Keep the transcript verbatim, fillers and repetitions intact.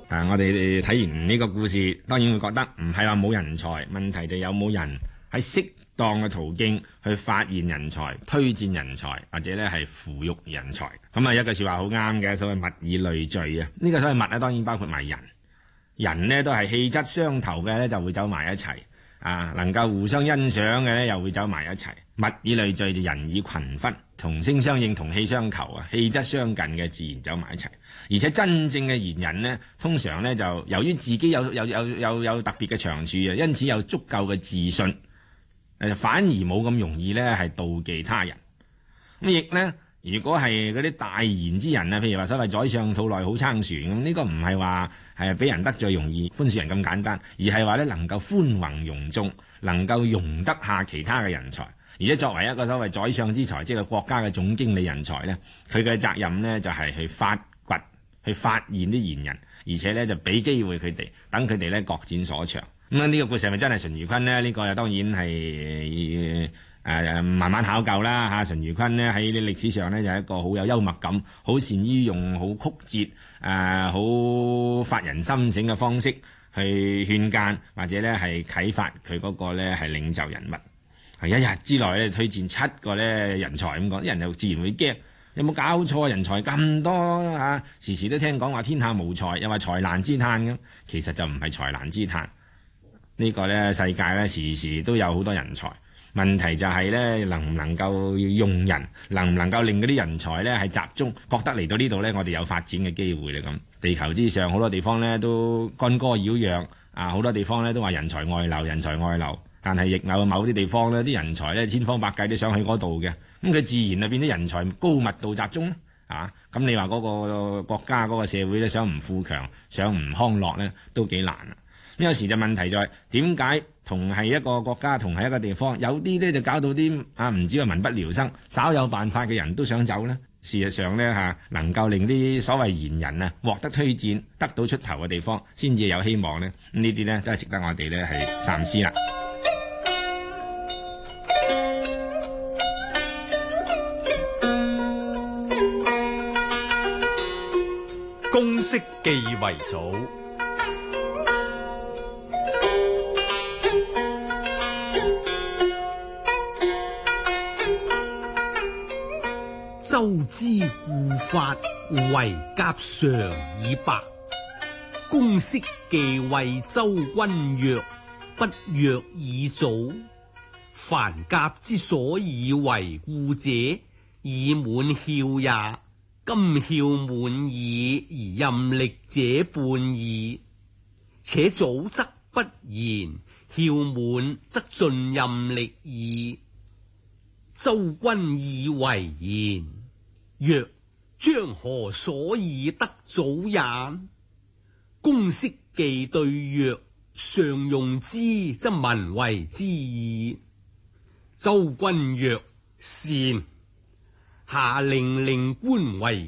啊，我哋睇完呢個故事，當然會覺得唔係話冇人才，問題就有冇人喺適當嘅途徑去發現人才、推薦人才，或者咧係扶育人才。咁啊，一句說話好啱嘅，所謂物以類聚啊。呢個所謂物咧，當然包括埋人。人呢都係氣質相投嘅咧，就會走埋一齊啊，能夠互相欣賞嘅咧，又會走埋一齊。物以類聚就人以群分，同聲相應，同氣相求啊，氣質相近嘅自然走埋一齊。而且真正嘅賢人呢，通常呢就由於自己有有有有有特別嘅長處啊，因此有足夠嘅自信，誒反而冇咁容易呢係妒忌他人。咁亦呢，如果係嗰啲大賢之人啊，譬如話所謂宰相肚內好撐船咁，呢個唔係話係俾人得罪容易寬恕人咁簡單，而係話呢能夠寬宏容眾，能夠容得下其他嘅人才。而且作為一個所謂宰相之才，即係國家嘅總經理人才呢，佢嘅責任呢就係去發掘、去發現啲賢人，而且呢就俾機會佢哋，等佢哋呢各展所長。咁呢個故事係咪真係淳於髡呢？呢、呢個當然係誒、呃、慢慢考究啦嚇。淳於髡呢喺啲歷史上呢，就係一個好有幽默感、好善於用好曲折、誒好發人心醒嘅方式去勸諫或者呢係啟發佢嗰個呢係領袖人物。係一日之內咧推薦七個咧人才咁講，啲人就自然會驚，有冇搞錯？人才咁多啊，時時都聽講話天下無才，又話才難之嘆咁，其實就唔係才難之嘆。呢個咧世界咧時時都有好多人才，問題就係咧能唔能夠用人，能唔能夠令嗰啲人才咧係集中，覺得嚟到呢度咧我哋有發展嘅機會咧咁。地球之上好多地方咧都干戈擾攘啊，好多地方咧都話人才外流，人才外流。但係亦有某啲地方呢啲人才咧千方百計都想去嗰度嘅，咁佢自然就變咗人才高密度集中啊！咁你話嗰個國家嗰個社會咧想唔富強，想唔康樂咧，都幾難啊！咁有時就問題就係點解同係一個國家，同係一個地方，有啲咧就搞到啲啊唔止話民不聊生，稍有辦法嘅人都想走呢？事實上咧嚇，能夠令啲所謂賢人啊獲得推薦、得到出頭嘅地方，先至有希望呢。咁呢啲咧都係值得我哋咧係三思啦。 公式記為祖， 周之護法，為甲常以白。公式記為周君曰：不若以祖。凡甲之所以為故者，以滿竅也。今竅滿矣，而任力者半矣。且祖則不然，竅滿則盡任力矣。周君以為言，曰：將何所以得祖也？公式記對曰：上用之，則民為之矣。周君曰：善。下令令官為